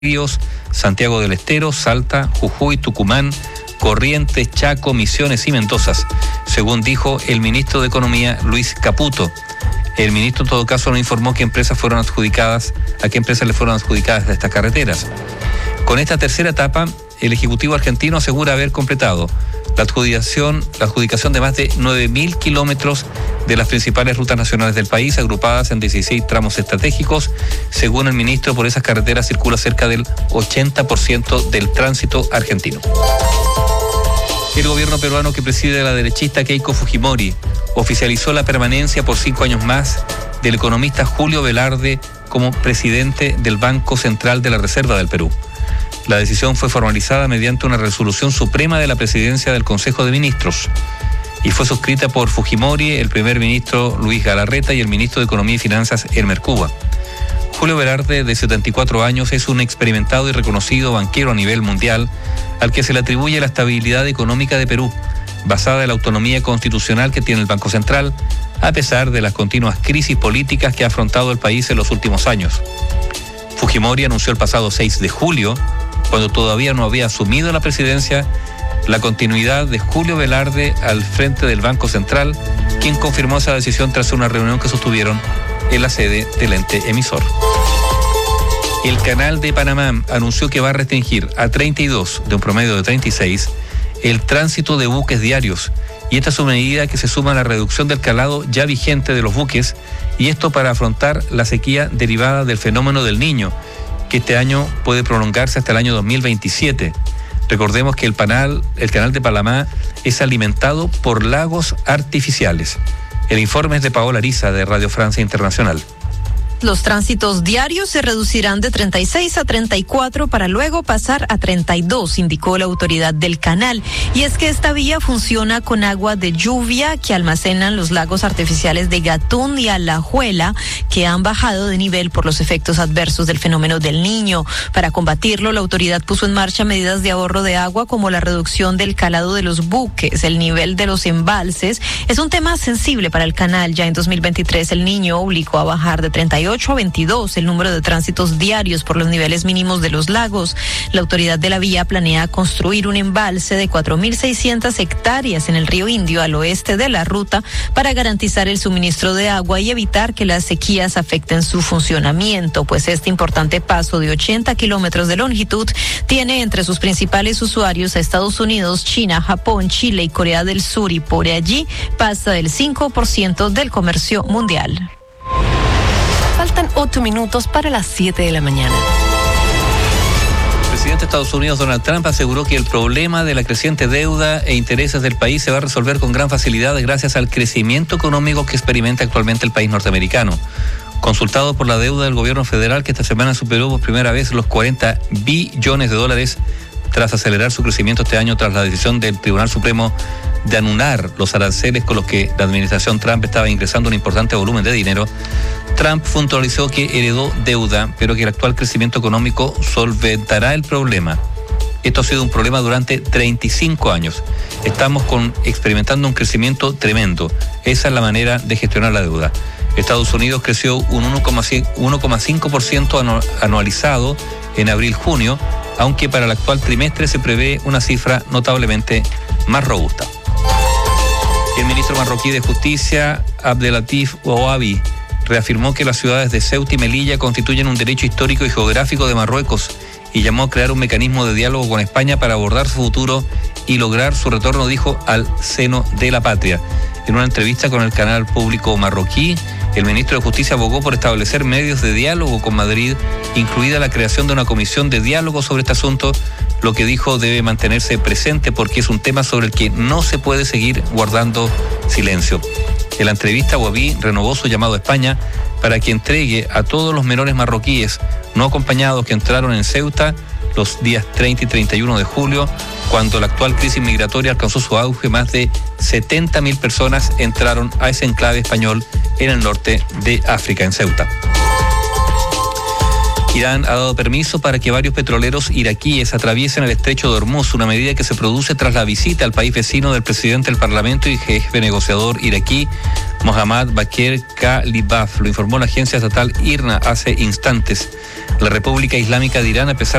Ríos, Santiago del Estero, Salta, Jujuy, Tucumán, Corrientes, Chaco, Misiones y Mendoza, según dijo el ministro de Economía, Luis Caputo. El ministro en todo caso no informó a qué empresas le fueron adjudicadas estas carreteras. Con esta tercera etapa, el Ejecutivo argentino asegura haber completado la adjudicación de más de 9.000 kilómetros de las principales rutas nacionales del país, agrupadas en 16 tramos estratégicos. Según el ministro, por esas carreteras circula cerca del 80% del tránsito argentino. El gobierno peruano que preside la derechista Keiko Fujimori oficializó la permanencia por 5 años más del economista Julio Velarde como presidente del Banco Central de la Reserva del Perú. La decisión fue formalizada mediante una resolución suprema de la presidencia del Consejo de Ministros y fue suscrita por Fujimori, el primer ministro Luis Galarreta y el ministro de Economía y Finanzas Elmer Cuba. Julio Velarde, de 74 años, es un experimentado y reconocido banquero a nivel mundial al que se le atribuye la estabilidad económica de Perú, basada en la autonomía constitucional que tiene el Banco Central, a pesar de las continuas crisis políticas que ha afrontado el país en los últimos años. Fujimori anunció el pasado 6 de julio, cuando todavía no había asumido la presidencia, la continuidad de Julio Velarde al frente del Banco Central, quien confirmó esa decisión tras una reunión que sostuvieron en la sede del ente emisor. El Canal de Panamá anunció que va a restringir a 32, de un promedio de 36, el tránsito de buques diarios, y esta es una medida que se suma a la reducción del calado ya vigente de los buques, y esto para afrontar la sequía derivada del fenómeno del Niño, que este año puede prolongarse hasta el año 2027. Recordemos que el Canal de Panamá es alimentado por lagos artificiales. El informe es de Paola Ariza, de Radio Francia Internacional. Los tránsitos diarios se reducirán de 36 a 34 para luego pasar a 32, indicó la autoridad del canal. Y es que esta vía funciona con agua de lluvia que almacenan los lagos artificiales de Gatún y Alajuela, que han bajado de nivel por los efectos adversos del fenómeno del Niño. Para combatirlo, la autoridad puso en marcha medidas de ahorro de agua como la reducción del calado de los buques, el nivel de los embalses. Es un tema sensible para el canal. Ya en 2023 el Niño obligó a bajar de 38 a 22 el número de tránsitos diarios por los niveles mínimos de los lagos. La autoridad de la vía planea construir un embalse de 4.600 hectáreas en el río Indio al oeste de la ruta para garantizar el suministro de agua y evitar que las sequías afecten su funcionamiento, pues este importante paso de 80 kilómetros de longitud tiene entre sus principales usuarios a Estados Unidos, China, Japón, Chile y Corea del Sur, y por allí pasa el 5% del comercio mundial. Faltan 8 minutos para las 7 de la mañana. El presidente de Estados Unidos, Donald Trump, aseguró que el problema de la creciente deuda e intereses del país se va a resolver con gran facilidad gracias al crecimiento económico que experimenta actualmente el país norteamericano. Consultado por la deuda del gobierno federal, que esta semana superó por primera vez los $40 billones, tras acelerar su crecimiento este año tras la decisión del Tribunal Supremo de anular los aranceles con los que la administración Trump estaba ingresando un importante volumen de dinero, Trump puntualizó que heredó deuda, pero que el actual crecimiento económico solventará el problema. Esto ha sido un problema durante 35 años. Estamos experimentando un crecimiento tremendo. Esa es la manera de gestionar la deuda. Estados Unidos creció un 1,5% anualizado en abril-junio, aunque para el actual trimestre se prevé una cifra notablemente más robusta. El ministro marroquí de Justicia, Abdelatif Ouabi, reafirmó que las ciudades de Ceuta y Melilla constituyen un derecho histórico y geográfico de Marruecos y llamó a crear un mecanismo de diálogo con España para abordar su futuro y lograr su retorno, dijo, al seno de la patria. En una entrevista con el canal público marroquí, el ministro de Justicia abogó por establecer medios de diálogo con Madrid, incluida la creación de una comisión de diálogo sobre este asunto, lo que dijo debe mantenerse presente porque es un tema sobre el que no se puede seguir guardando silencio. En la entrevista, Ouabi renovó su llamado a España para que entregue a todos los menores marroquíes no acompañados que entraron en Ceuta los días 30 y 31 de julio, cuando la actual crisis migratoria alcanzó su auge. Más de 70.000 personas entraron a ese enclave español en el norte de África, en Ceuta. Irán ha dado permiso para que varios petroleros iraquíes atraviesen el estrecho de Hormuz, una medida que se produce tras la visita al país vecino del presidente del Parlamento y jefe negociador iraquí, Mohammad Bakr Kalibaf. Lo informó la agencia estatal IRNA hace instantes. La República Islámica de Irán, a pesar